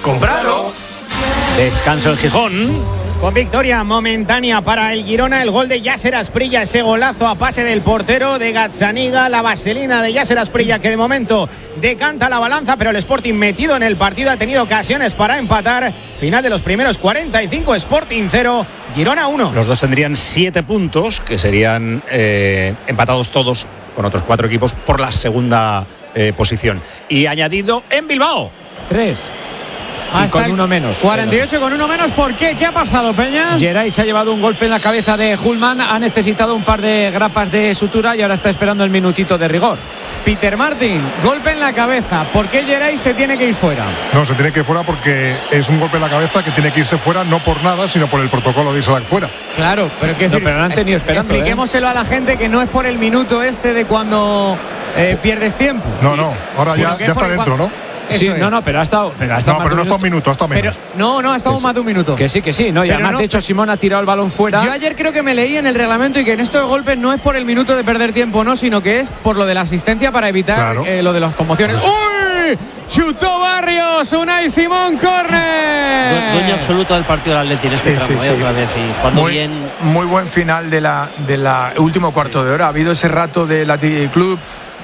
¡Cómpralo! Descanso en Gijón. Con victoria momentánea para el Girona, el gol de Yasser Asprilla, ese golazo a pase del portero de Gazzaniga, la vaselina de Yasser Asprilla que de momento decanta la balanza, pero el Sporting metido en el partido ha tenido ocasiones para empatar. Final de los primeros 45, Sporting 0, Girona 1. Los dos tendrían 7 puntos, que serían empatados todos con otros 4 equipos por la segunda posición. Y añadido en Bilbao. 3. Hasta con uno menos. 48 con uno menos. ¿Por qué? ¿Qué ha pasado, Peña? Geray se ha llevado un golpe en la cabeza de Hullman, ha necesitado un par de grapas de sutura y ahora está esperando el minutito de rigor. Peter Martin, golpe en la cabeza. ¿Por qué Geray se tiene que ir fuera? No, se tiene que ir fuera porque es un golpe en la cabeza que tiene que irse fuera, no por nada, sino por el protocolo de irse fuera. Claro, pero es que no, pero no han tenido esperando. Expliquémoselo a la gente que no es por el minuto de cuando pierdes tiempo. No, ahora ya está dentro, ¿no? Sí, no, pero ha estado. Pero no está un minuto, ha estado menos. Ha estado más de un minuto. Que sí, no. Y además, de hecho, Simón ha tirado el balón fuera. Yo ayer creo que me leí en el reglamento y que en estos golpes no es por el minuto de perder tiempo, no, sino que es por lo de la asistencia para evitar lo de las conmociones. ¡Uy! Chutó Barrios, Unai Simón, córner. Dueño absoluto del partido del Atleti en este tramo, otra vez. Y jugando bien. Muy buen final de la último cuarto de hora. Ha habido ese rato del Athletic Club.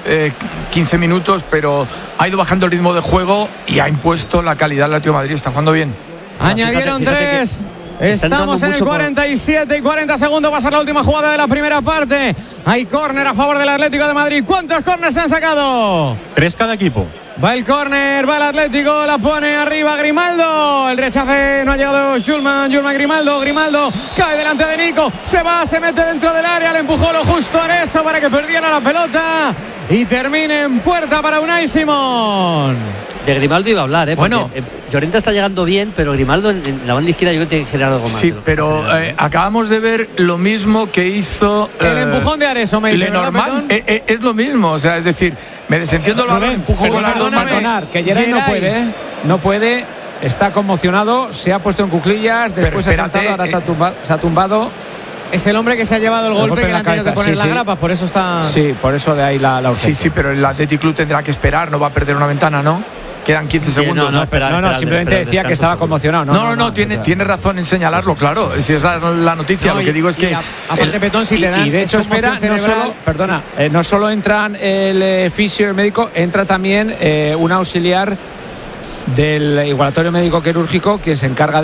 15 minutos, pero ha ido bajando el ritmo de juego y ha impuesto la calidad del Atlético de Madrid. Está jugando bien. Añadieron 3. Estamos en el 47 y 40 segundos. Va a ser la última jugada de la primera parte. Hay córner a favor del Atlético de Madrid. ¿Cuántos córners se han sacado? 3 cada equipo. Va el córner, va el Atlético, la pone arriba Grimaldo. El rechace no ha llegado Schulman Grimaldo cae delante de Nico. Se mete dentro del área. Le empujó lo justo a Arezzo para que perdiera la pelota. Y termine en puerta para Unai Simón. De Grimaldo iba a hablar, Bueno, Llorente está llegando bien, pero Grimaldo en la banda izquierda yo creo que tiene que generar algo más. Sí, pero acabamos de ver lo mismo que hizo el empujón de Arezzo, Lenormand. Es lo mismo, o sea, es decir, me desentiendo el balón, empujo con las dos manos. Que Geray no puede, está conmocionado, se ha puesto en cuclillas, después se ha sentado, ahora se ha tumbado. Es el hombre que se ha llevado el golpe que le han tenido que poner la grapa, por eso está. Sí, por eso de ahí la urgencia. Sí, pero el Athletic Club tendrá que esperar, no va a perder una ventana, ¿no? Quedan 15 segundos. No, simplemente decía que estaba conmocionado. No, tiene razón en señalarlo, claro. Si es la noticia, lo que digo es que. Aparte, Petón, si te dan. Y de hecho, espera, no solo entran el fisio, el médico, entra también un auxiliar del igualatorio médico quirúrgico que se encarga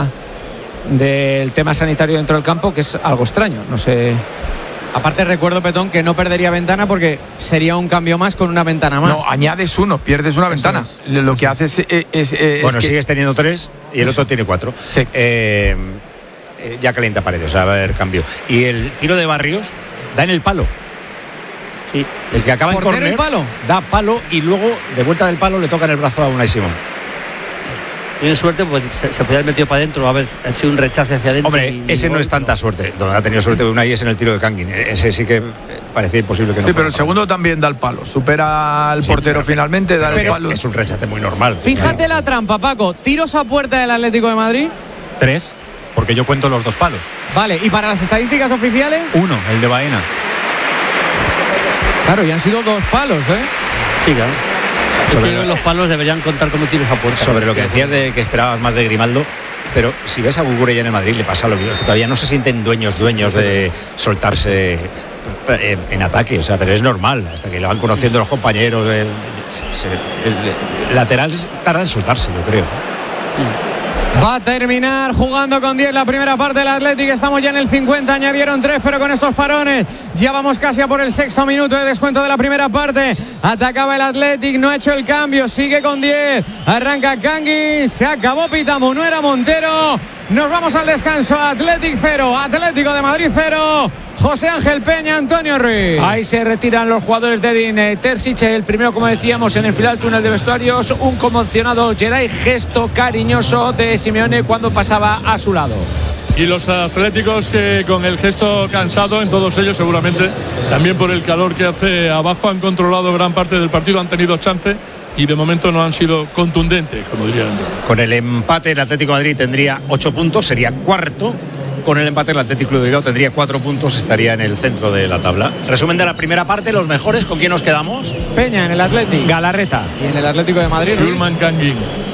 del tema sanitario dentro del campo, que es algo extraño, no sé. Aparte recuerdo, Petón, que no perdería ventana porque sería un cambio más con una ventana más. No, añades uno, pierdes una ventana. Lo que haces es bueno, sigues teniendo 3 y el otro tiene 4. Sí. Ya calienta paredes, o sea, va a haber cambio. Y el tiro de Barrios da en el palo. Sí. El que acaba en córner da palo y luego de vuelta del palo le toca en el brazo a Unai Simón. Tiene suerte, pues se podría haber metido para adentro, haber sido un rechace hacia adentro. Hombre, ese no es tanta suerte. Donde ha tenido suerte de Unai es en el tiro de Kangin. Ese sí que parecía imposible que no. Sí, pero el segundo también da el palo. Supera al portero finalmente, da el palo. Es un rechace muy normal. Fíjate la trampa, Paco. ¿Tiros a puerta del Atlético de Madrid? 3, porque yo cuento los 2 palos. Vale, ¿y para las estadísticas oficiales? 1, el de Baena. Claro, y han sido 2 palos, Sí, claro. Los palos deberían contar como tiros a puerta. Sobre lo que decías de que esperabas más de Grimaldo, pero si ves a Gugure ya en el Madrid le pasa lo que todavía no se sienten dueños de soltarse en ataque, o sea, pero es normal, hasta que lo van conociendo los compañeros. El lateral estará en soltarse, yo creo. Va a terminar jugando con 10 la primera parte del Athletic. Estamos ya en el 50, añadieron 3, pero con estos parones ya vamos casi a por el 6º minuto de descuento de la primera parte. Atacaba el Athletic, no ha hecho el cambio, sigue con 10. Arranca Kangin, se acabó Pitamu, no era Montero. Nos vamos al descanso. Athletic 0, Atlético de Madrid 0. José Ángel Peña, Antonio Ruiz. Ahí se retiran los jugadores de Edin Terzic. El primero, como decíamos, en enfilar el túnel de vestuarios. Un conmocionado Geray, gesto cariñoso de Simeone cuando pasaba a su lado. Y los atléticos que con el gesto cansado, en todos ellos seguramente, también por el calor que hace abajo, han controlado gran parte del partido, han tenido chance y de momento no han sido contundentes, como dirían. Con el empate el Atlético de Madrid tendría 8 puntos, sería cuarto. Con el empate el Atlético Club de Bilbao tendría 4 puntos, estaría en el centro de la tabla. Resumen de la primera parte, los mejores, ¿con quién nos quedamos? Peña en el Atlético, Galarreta. Y en el Atlético de Madrid, Schulman Kangin.